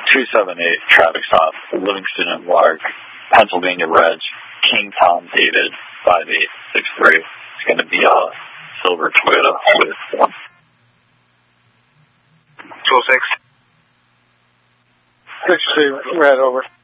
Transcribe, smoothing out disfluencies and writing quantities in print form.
278 traffic stop, Livingston and Lark, Pennsylvania Reg, King Tom David, 5863. It's going to be a silver Toyota with one. 206. 62, red over.